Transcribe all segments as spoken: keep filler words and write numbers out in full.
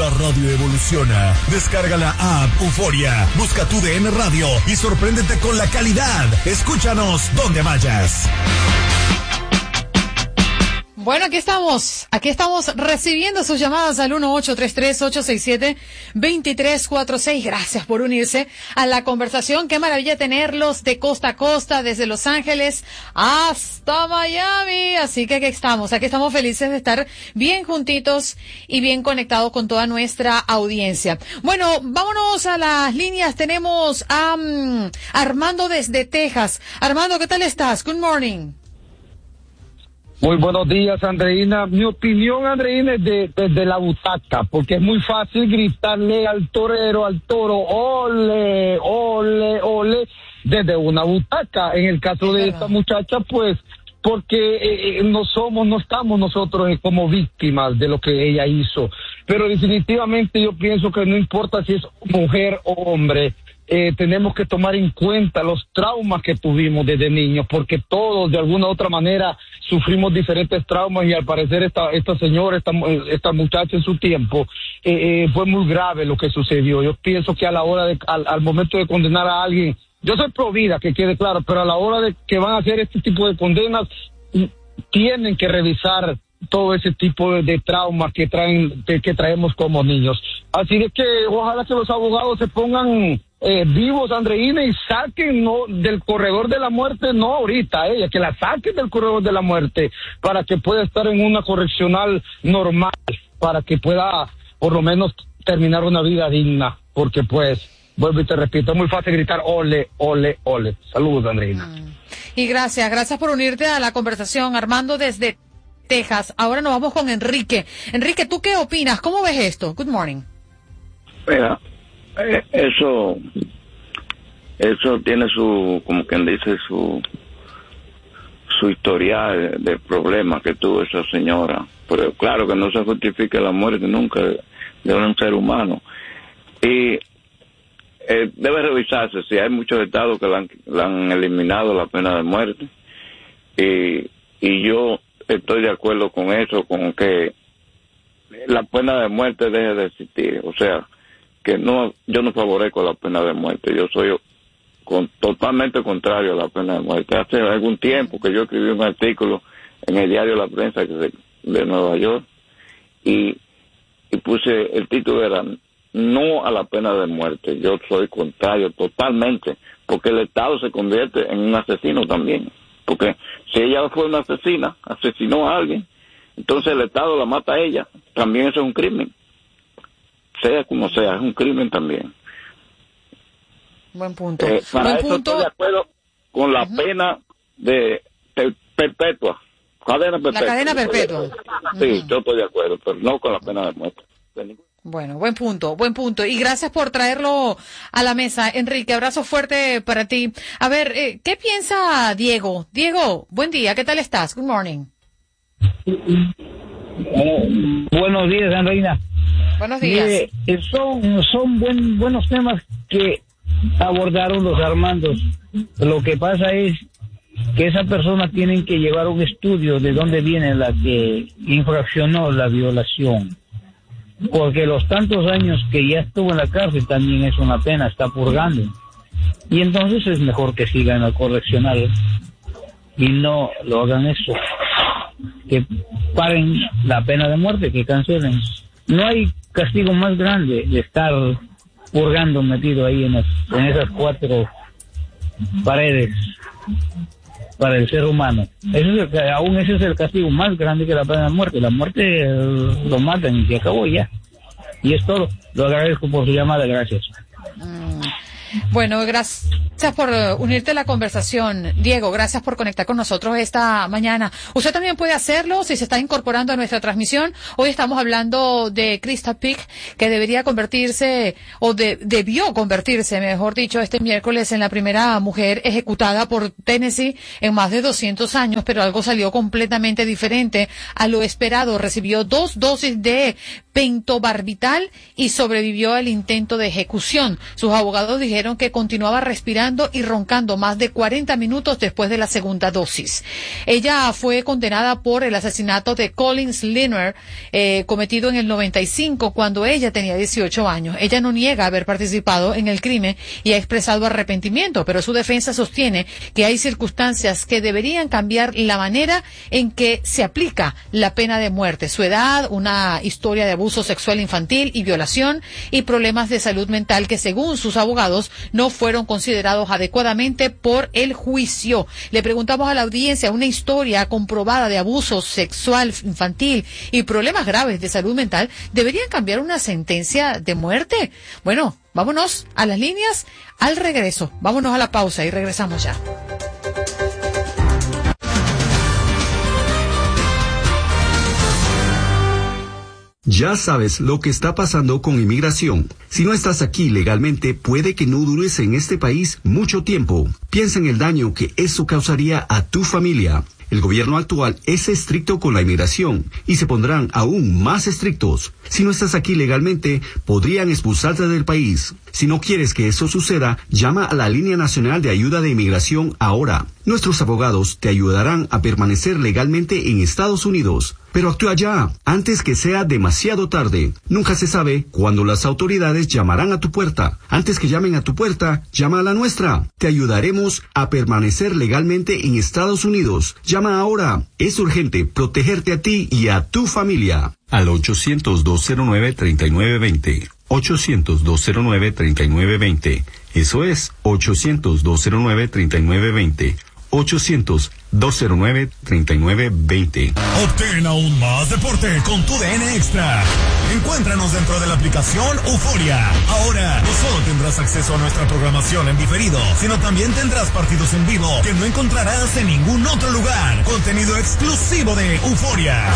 La radio evoluciona. Descarga la app Euforia, busca tu D N Radio y sorpréndete con la calidad. Escúchanos donde vayas. Bueno, aquí estamos, aquí estamos recibiendo sus llamadas al uno ocho tres tres, ocho seis siete, dos tres cuatro seis. Gracias por unirse a la conversación. Qué maravilla tenerlos de costa a costa, desde Los Ángeles hasta Miami. Así que aquí estamos, aquí estamos felices de estar bien juntitos y bien conectados con toda nuestra audiencia. Bueno, vámonos a las líneas. Tenemos a um, Armando desde Texas. Armando, ¿qué tal estás? Good morning. Muy buenos días, Andreina. Mi opinión, Andreina, es de, de, de la butaca, porque es muy fácil gritarle al torero, al toro, ole, ole, ole, desde una butaca. En el caso de esta muchacha, pues, porque eh, no somos, no estamos nosotros eh, como víctimas de lo que ella hizo. Pero definitivamente yo pienso que no importa si es mujer o hombre, Eh, tenemos que tomar en cuenta los traumas que tuvimos desde niños, porque todos de alguna u otra manera sufrimos diferentes traumas y al parecer esta esta señora, esta, esta muchacha en su tiempo, eh, eh, fue muy grave lo que sucedió. Yo pienso que a la hora de, al, al momento de condenar a alguien, yo soy pro vida, que quede claro, pero a la hora de que van a hacer este tipo de condenas, tienen que revisar todo ese tipo de, de traumas que traen, que, que traemos como niños. Así de que ojalá que los abogados se pongan eh, vivos, Andreina, y saquen no del corredor de la muerte, no ahorita, ella, que la saquen del corredor de la muerte para que pueda estar en una correccional normal, para que pueda por lo menos terminar una vida digna, porque pues, vuelvo y te repito, es muy fácil gritar ole, ole, ole. Saludos, Andreina. Mm. Y gracias, gracias por unirte a la conversación, Armando desde Texas. Ahora nos vamos con Enrique. Enrique, ¿tú qué opinas? ¿Cómo ves esto? Good morning. Mira, eh, eso, eso tiene su, como quien dice, su, su historial de, de problemas que tuvo esa señora. Pero claro que no se justifica la muerte nunca de, de un ser humano. Y eh, debe revisarse si hay muchos estados que le han, le han eliminado la pena de muerte. Y, y yo estoy de acuerdo con eso, con que la pena de muerte deje de existir. O sea, que no, yo no favorezco la pena de muerte. Yo soy con, totalmente contrario a la pena de muerte. Hace algún tiempo que yo escribí un artículo en el diario La Prensa de, de Nueva York y, y puse, el título era no a la pena de muerte. Yo soy contrario totalmente, porque el Estado se convierte en un asesino también. Porque si ella fue una asesina, asesinó a alguien, entonces el Estado la mata a ella, también eso es un crimen. Sea como sea, es un crimen también. Buen punto. Eh, para Buen eso punto. estoy de acuerdo con la Uh-huh. pena de, de perpetua. Cadena perpetua. La cadena perpetua. Sí, Uh-huh. yo estoy de acuerdo, pero no con la pena de muerte. De ningún... Bueno, buen punto, buen punto. Y gracias por traerlo a la mesa, Enrique. Abrazo fuerte para ti. A ver, eh, ¿qué piensa Diego? Diego, buen día, ¿qué tal estás? Good morning. Eh, buenos días, Andreina. Buenos días. Mire, eh, son son buen, buenos temas que abordaron los Armandos. Lo que pasa es que esa persona tienen que llevar un estudio de dónde viene la que infraccionó la violación. Porque los tantos años que ya estuvo en la cárcel también es una pena, está purgando. Y entonces es mejor que sigan al correccional y no lo hagan eso. Que paren la pena de muerte, que cancelen. No hay castigo más grande de estar purgando metido ahí en, las, en esas cuatro paredes para el ser humano. Eso es el, aún ese es el castigo más grande que la pena de muerte. La muerte eh, lo matan y se acabó ya. Y es todo. Lo agradezco por su llamada. Gracias. Mm. Bueno, gracias por unirte a la conversación. Diego, gracias por conectar con nosotros esta mañana. Usted también puede hacerlo si se está incorporando a nuestra transmisión. Hoy estamos hablando de Krista Pick, que debería convertirse, o de, debió convertirse, mejor dicho, este miércoles en la primera mujer ejecutada por Tennessee en más de doscientos años, pero algo salió completamente diferente a lo esperado. Recibió dos dosis de pentobarbital y sobrevivió al intento de ejecución. Sus abogados dijeron que continuaba respirando respirando y roncando más de cuarenta minutos después de la segunda dosis. Ella fue condenada por el asesinato de Collins Liner, eh, cometido en el noventa y cinco, cuando ella tenía dieciocho años. Ella no niega haber participado en el crimen y ha expresado arrepentimiento, pero su defensa sostiene que hay circunstancias que deberían cambiar la manera en que se aplica la pena de muerte. Su edad, una historia de abuso sexual infantil y violación y problemas de salud mental que, según sus abogados, no fueron considerados adecuadamente por el juicio. Le preguntamos a la audiencia, una historia comprobada de abuso sexual infantil y problemas graves de salud mental, ¿deberían cambiar una sentencia de muerte? Bueno, vámonos a las líneas al regreso. Vámonos a la pausa y regresamos ya. Ya sabes lo que está pasando con inmigración. Si no estás aquí legalmente, puede que no dures en este país mucho tiempo. Piensa en el daño que eso causaría a tu familia. El gobierno actual es estricto con la inmigración y se pondrán aún más estrictos. Si no estás aquí legalmente, podrían expulsarte del país. Si no quieres que eso suceda, llama a la Línea Nacional de Ayuda de Inmigración ahora. Nuestros abogados te ayudarán a permanecer legalmente en Estados Unidos. Pero actúa ya, antes que sea demasiado tarde. Nunca se sabe cuándo las autoridades llamarán a tu puerta. Antes que llamen a tu puerta, llama a la nuestra. Te ayudaremos a permanecer legalmente en Estados Unidos. Llama ahora. Es urgente protegerte a ti y a tu familia. Al ochocientos, dos cero nueve, treinta y nueve veinte. ochocientos, dos cero nueve, treinta y nueve veinte. Eso es ochocientos, dos cero nueve, treinta y nueve veinte. ochocientos, dos cero nueve, treinta y nueve veinte. Obtén aún más deporte con tu D N Extra. Encuéntranos dentro de la aplicación Euforia. Ahora no solo tendrás acceso a nuestra programación en diferido, sino también tendrás partidos en vivo que no encontrarás en ningún otro lugar. Contenido exclusivo de Euforia.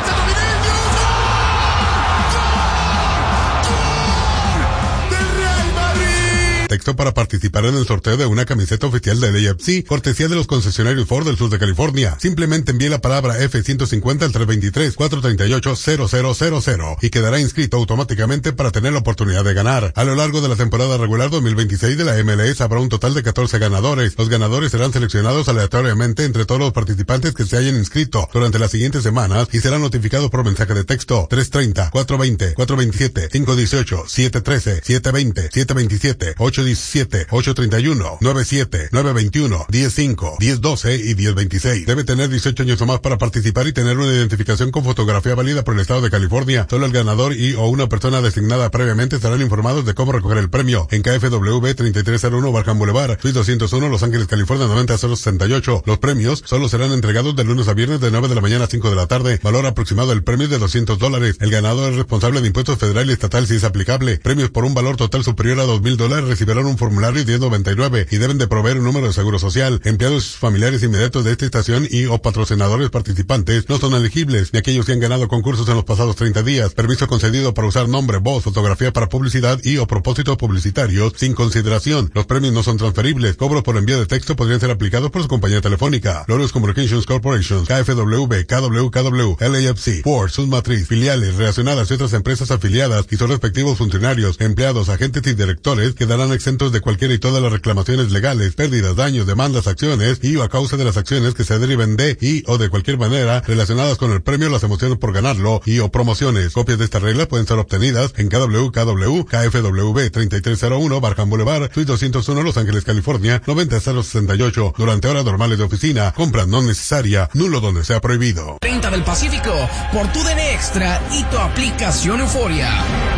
Texto para participar en el sorteo de una camiseta oficial del A F C, cortesía de los concesionarios Ford del sur de California. Simplemente envíe la palabra F ciento cincuenta al tres dos tres, cuatro tres ocho, cero cero cero cero y quedará inscrito automáticamente para tener la oportunidad de ganar. A lo largo de la temporada regular dos mil veintiséis de la M L S habrá un total de catorce ganadores. Los ganadores serán seleccionados aleatoriamente entre todos los participantes que se hayan inscrito durante las siguientes semanas y serán notificados por mensaje de texto tres treinta, cuatro veinte, cuatro veintisiete, cinco dieciocho, siete trece, siete veinte, siete veintisiete, ocho diecisiete, ocho treinta y uno, nueve siete, nueve veintiuno, diez cinco, diez doce y diez veintiséis. Debe tener dieciocho años o más para participar y tener una identificación con fotografía válida por el estado de California. Solo el ganador y o una persona designada previamente estarán informados de cómo recoger el premio. En K F W B treinta y tres cero uno Barham Boulevard, Suite doscientos uno, Los Ángeles, California noventa cero sesenta y ocho. Los premios solo serán entregados de lunes a viernes de nueve de la mañana a cinco de la tarde. Valor aproximado del premio es de doscientos dólares. El ganador es responsable de impuestos federal y estatal si es aplicable. Premios por un valor total superior a dos mil dólares recibirán un formulario diez noventa y nueve y deben de proveer un número de seguro social. Empleados familiares inmediatos de esta estación y o patrocinadores participantes no son elegibles, ni aquellos que han ganado concursos en los pasados treinta días. Permiso concedido para usar nombre, voz, fotografía para publicidad y o propósitos publicitarios sin consideración. Los premios no son transferibles. Cobros por envío de texto podrían ser aplicados por su compañía telefónica. Lorios Communications Corporation, K F W B, K W K W, L A F C, Ford, sus matriz, filiales, relacionadas y otras empresas afiliadas y sus respectivos funcionarios, empleados, agentes y directores quedarán exentos de cualquier y todas las reclamaciones legales, pérdidas, daños, demandas, acciones y o a causa de las acciones que se deriven de y o de cualquier manera relacionadas con el premio, las emociones por ganarlo y o promociones. Copias de estas reglas pueden ser obtenidas en K W K W, K F W B treinta y tres cero uno Barham Boulevard, Suite doscientos uno, Los Ángeles, California noventa cero sesenta y ocho durante horas normales de oficina. Compra no necesaria, nulo donde sea prohibido. treinta del Pacífico por tu D N Extra y tu aplicación Euforia.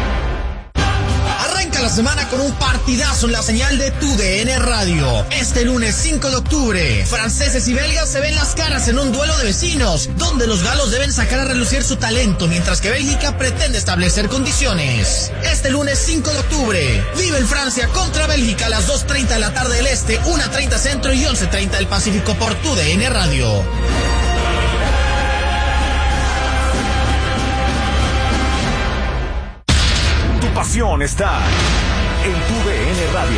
Arranca la semana con un partidazo en la señal de tu D N Radio. Este lunes cinco de octubre, franceses y belgas se ven las caras en un duelo de vecinos, donde los galos deben sacar a relucir su talento, mientras que Bélgica pretende establecer condiciones. Este lunes cinco de octubre, vive en Francia contra Bélgica a las dos treinta de la tarde del Este, una treinta Centro y once treinta del Pacífico por tu D N Radio. Pasión está en tu D N Radio.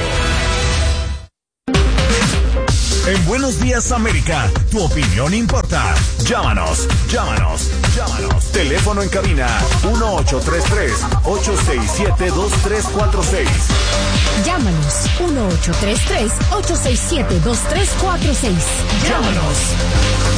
En Buenos Días América, tu opinión importa. Llámanos, llámanos, llámanos. Llámanos. Teléfono en cabina uno ocho tres tres, ocho seis siete, dos tres cuatro seis. Llámanos uno ocho tres tres, ocho seis siete, dos tres cuatro seis. Llámanos.